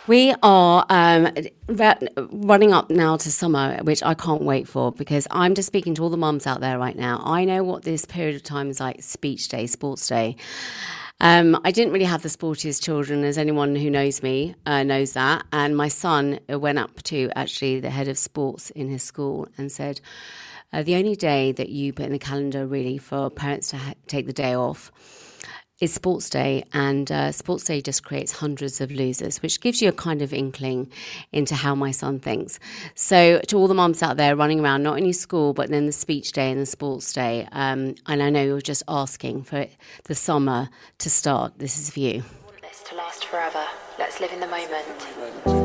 We are running up now to summer, which I can't wait for because I'm just speaking to all the mums out there right now. I know what this period of time is like, speech day, sports day. I didn't really have the sportiest children, as anyone who knows me knows that. And my son went up to actually the head of sports in his school and said, the only day that you put in the calendar really for parents to take the day off is sports day, and sports day just creates hundreds of losers, which gives you a kind of inkling into how my son thinks. So to all the mums out there running around, not only school, but then the speech day and the sports day, and I know you're just asking for the summer to start. This is for you. I want this to last forever. Let's live in the moment.